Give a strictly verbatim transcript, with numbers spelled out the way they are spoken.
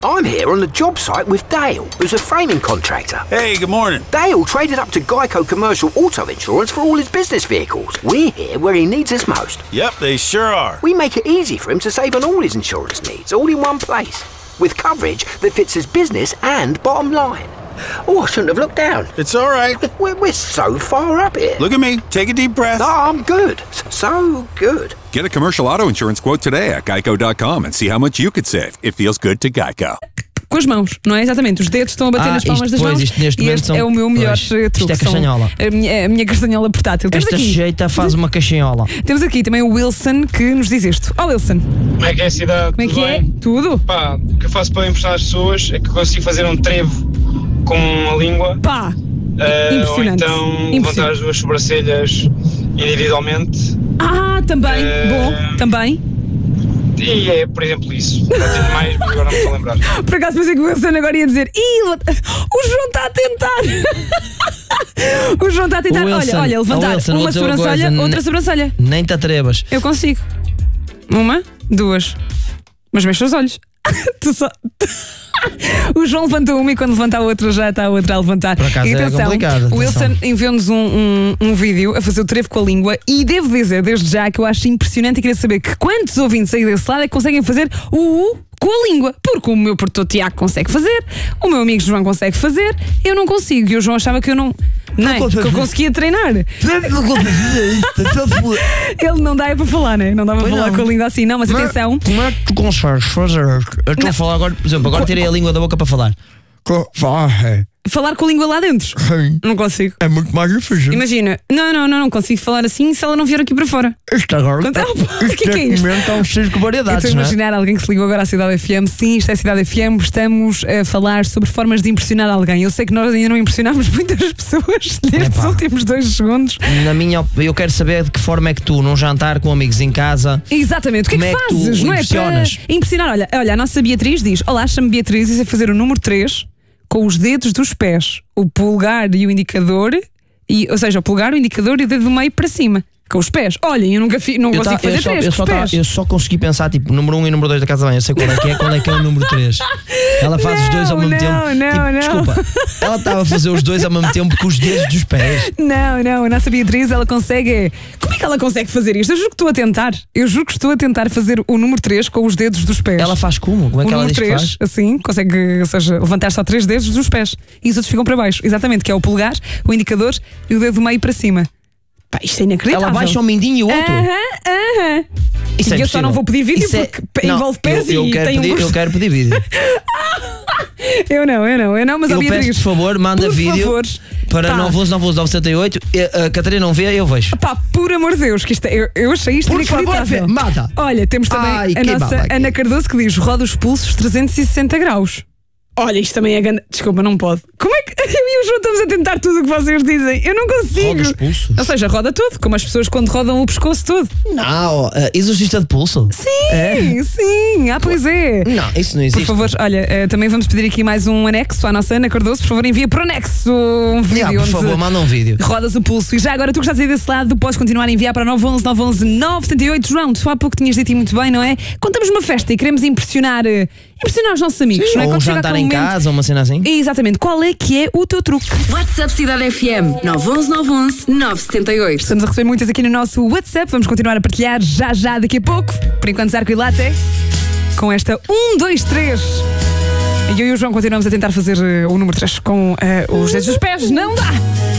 I'm here on the job site with Dale, who's a framing contractor. Hey, good morning. Dale traded up to Geico Commercial Auto Insurance for all his business vehicles. We're here where he needs us most. Yep, they sure are. We make it easy for him to save on all his insurance needs, all in one place, with coverage that fits his business and bottom line. Oh, I shouldn't have looked down. It's all right. We're, we're so far up here. Look at me. Take a deep breath. Oh, I'm good. So good. Get a commercial auto insurance quote today at geico dot com and see how much you could save. It feels good to Geico. Com as mãos, não é? Exatamente, os dedos estão a bater ah, nas palmas isto, das pois, mãos. Isto, neste e momento este são, é o meu melhor pois, truque. Isto é castanhola. A minha, a minha castanhola portátil. Temos Esta aqui, jeita faz uma castanhola. Temos aqui também o Wilson que nos diz isto. Ó oh, Wilson. Como é que é a cidade? Como é que Tudo é? bem? Tudo? Pá, o que eu faço para impressionar as pessoas é que consigo fazer um trevo com a língua. Pá! Uh, Impressionante. Ou então levantar as duas sobrancelhas individualmente. Ah, também. Uh, Bom, também. E é, por exemplo, isso. Não tenho mais, mas agora não me estou a lembrar. Por acaso pensei que o Wilson agora ia dizer: Ih, o João está a tentar. O João está a tentar. Wilson, olha, olha, levantar Wilson, uma sobrancelha, coisa, outra ne- sobrancelha. Nem te atrevas. Eu consigo. Uma, duas. Mas mexe os olhos. Tu só. O João levantou uma e quando levanta a outra já está a outra a levantar. Por acaso e é atenção, complicado, o Wilson atenção. enviou-nos um, um, um vídeo a fazer o trevo com a língua e devo dizer desde já que eu acho impressionante e queria saber que quantos ouvintes aí desse lado é que conseguem fazer o U com a língua. Porque o meu produtor Tiago consegue fazer, o meu amigo João consegue fazer, eu não consigo. E o João achava que eu não. Não é? Que eu conseguia treinar. Ele não dá é para falar, né? Não dá para Pois falar não. com a língua assim, não, mas Como é- atenção. Como é que tu consegues fazer? Eu estou a falar agora, por exemplo, agora tirei a língua da boca para falar. Falar com a língua lá dentro. Sim. Não consigo. É muito mais difícil. Imagina, não, não, não, não consigo falar assim se ela não vier aqui para fora. Isto agora. Conta- o Isto que é que é isto? momento é um circo de Eu variedades, estou a não é? imaginar alguém que se ligou agora à Cidade F M. Sim, isto é a Cidade F M. Estamos a falar sobre formas de impressionar alguém. Eu sei que nós ainda não impressionámos muitas pessoas nestes Epá. últimos dois segundos. Na minha op- eu quero saber de que forma é que tu, num jantar com amigos em casa, Exatamente, o que Como é que é que tu fazes? Não é para impressionas? impressionar. Olha, olha, a nossa Beatriz diz: Olá, chamo-me Beatriz e sei fazer o número três com os dedos dos pés, o polegar e o indicador, e, ou seja, o polegar, o indicador e o dedo do meio para cima. Com os pés. Olhem, eu nunca fi, não eu, consigo ta- eu fazer só, três eu, com só os ta- pés. eu só consegui pensar, tipo, número um e número dois da casa bem. Eu sei qual é que é, qual é que é o número três. Ela faz os dois ao Não, mesmo não, tempo. não, Tipo, não. desculpa, ela estava a fazer os dois ao mesmo tempo com os dedos dos pés. Não, não, a nossa Beatriz, ela consegue. é- Como é que ela consegue fazer isto? Eu juro que estou a tentar. Eu juro que estou a tentar fazer o número três com os dedos dos pés. Ela faz como? Como é o que ela número diz que três, faz? assim, consegue, ou seja, levantar só três dedos dos pés. E os outros ficam para baixo. Exatamente, que é o polegar, o indicador e o dedo do meio para cima. Pá, isto é inacreditável. Ela baixa um mindinho e o outro. Aham, aham. Isso é E eu só impossível. não vou pedir vídeo Isso é- porque Não, envolve pés eu, eu e quero tem um pedir, gosto. Eu quero pedir vídeo. Eu não, eu não, eu não, mas a Eu Beatriz. peço, por favor, manda por vídeo favor, para pá, nove um um nove um nove sete oito. A Catarina não vê, eu vejo. Pá, por amor de Deus, que isto é, eu, eu achei isto Por favor, inacreditável. vê, mata. Olha, temos também Ai, a que nossa babaca. Ana Cardoso que diz: roda os pulsos trezentos e sessenta graus. Olha, isto também é grande. Desculpa, não pode. Como é que eu e o João estamos a tentar tudo o que vocês dizem? Eu não consigo. Roda os pulsos? Ou seja, roda tudo, como as pessoas quando rodam o pescoço todo. Não, uh, exorcista de pulso. Sim, sim. Ah, pois é. Não, isso não Por existe. favor, olha, eh, também vamos pedir aqui mais um anexo à nossa Ana Cardoso. Por favor, envia por anexo um vídeo. Yeah, por onde favor, manda um vídeo. rodas o pulso. E já agora, tu que estás aí desse lado, podes continuar a enviar para nove um um nove um um nove sete oito. João, tu há pouco tinhas dito e muito bem, não é? Contamos uma festa e queremos impressionar, eh, impressionar os nossos amigos, não é? Ou um Quando chega jantar aquele em momento- casa, ou uma cena assim. Exatamente. Qual é que é o teu truque? WhatsApp Cidade F M nove um um nove um um nove sete oito. Estamos a receber muitas aqui no nosso WhatsApp. Vamos continuar a partilhar já já daqui a pouco. Por enquanto, Zarco e Latte com esta um, dois, três. E eu e o João continuamos a tentar fazer eh, o número três com eh, os dedos dos pés. Não dá!